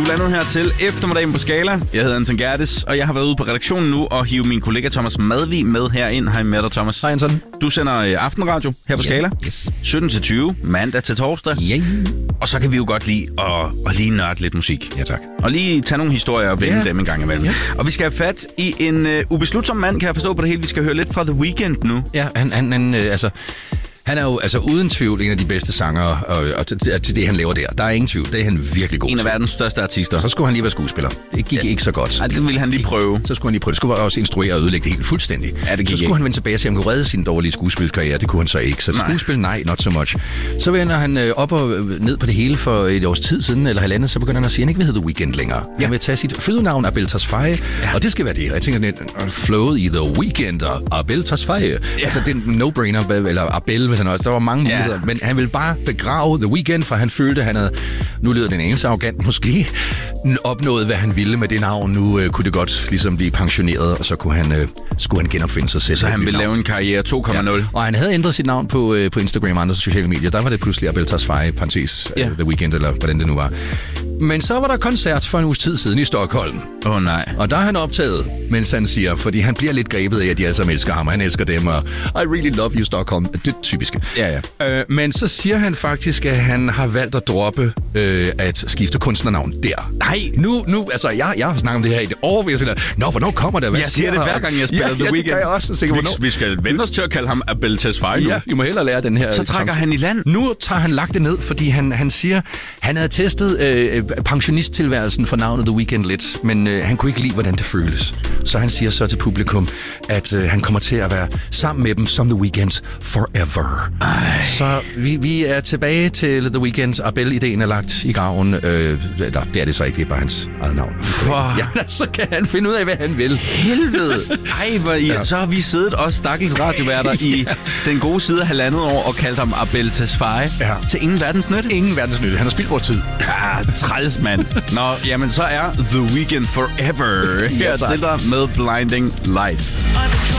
Du er landet her til eftermiddagen på Skala. Jeg hedder Anton Gerdes, og jeg har været ude på redaktionen nu og hive min kollega Thomas Madvig med herind. Hej med dig, Thomas. Hej, Anton. Du sender aftenradio her på Skala. Yes. 17-20, mandag til torsdag. Yeah. Og så kan vi jo godt lide at lige nørde lidt musik. Ja, tak. Og lige tage nogle historier og vende dem en gang imellem. Ja. Og vi skal have fat i en ubeslutsom mand, kan jeg forstå på det hele. Vi skal høre lidt fra The Weeknd nu. Ja, han er jo uden tvivl en af de bedste sangere og til det, han laver der. Der er ingen tvivl. Det er han virkelig god til. En af verdens største artister. Så skulle han lige være skuespiller. Det gik ikke så godt. Ej, det ville han lige prøve. Så skulle han lige prøve. Det skulle også instruere og ødelægge det helt fuldstændig. Ja, det så skulle ikke. han vende tilbage og se, om han kunne redde sin dårlige skuespilskarriere. Det kunne han så ikke. Så skuespil, nej, not so much. Så vender han op og ned på det hele for et års tid siden, eller halvandet, så begynder han at sige, at han ikke vil hedde The Weeknd længere. Ja. Han vil tage sit fødenavn Abel Tesfaye, og det skal være det. Og jeg tænker lidt, flowet i The Weeknd og Abel Tesfaye. Ja. Altså, det er en no-brainer, eller Abel, hvis han også. Der var mange muligheder, men han ville bare begrave The Weeknd, for han følte, at han havde, nu lyder den eneste arrogant måske, opnået, hvad han ville med det navn. Nu kunne det godt ligesom blive pensioneret, og så skulle han genopfinde sig selv. Så han ville lave en karriere 2.0. Ja. Og han havde ændret sit navn på Instagram og andre sociale medier. Der var det pludselig Abel Tesfaye, The Weeknd, eller hvordan det nu var. Men så var der koncert for en uges tid siden i Stockholm. Nej. Og der er han optaget, mens han siger, fordi han bliver lidt grebet af, at de alle sammen elsker ham, og han elsker dem, og I really love you, Stockholm. Det er typiske. Ja. Men så siger han faktisk, at han har valgt at droppe at skifte kunstnernavn der. Nej. Nu, altså, jeg har snakket om det her i det år, hvor jeg siger, hvornår kommer det? Jeg siger det hver gang, jeg spiller The Weeknd. Ja, det gør jeg også. Så vi skal vende os til at kalde ham Abel Tesfaye nu. Ja, I må hellere lære den her. Så trækker han i land. Nu tager han lagt det ned, fordi han siger, han havde testet pensionisttilværelsen for navnet The Weeknd lidt, men han kunne ikke lide, hvordan det føles. Så han siger så til publikum, at han kommer til at være sammen med dem som The Weeknd forever. Ej. Så vi er tilbage til The Weeknd. Abel-ideen er lagt i graven. Det er det så ikke, det er bare hans eget navn. Ja, så kan han finde ud af, hvad han vil. Helvede. Ej, så har vi siddet også stakkels radioværter i den gode side af 1,5 år og kaldt ham Abel Tesfaye til ingen verdens nytte. Ingen verdens nytte. Han har spildt vores tid. Ja, træls mand. Nå, jamen så er The Weeknd forever her til dig med Blinding Lights.